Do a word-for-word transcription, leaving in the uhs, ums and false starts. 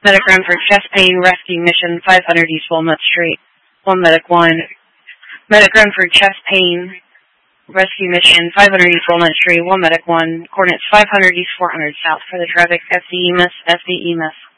Medic run for chest pain rescue mission five hundred East Walnut Street. One medic one. Medic run for chest pain rescue mission five hundred East Walnut Street. One medic one. Coordinates five hundred East four hundred South for the traffic. S D E M I S. S D E M I S.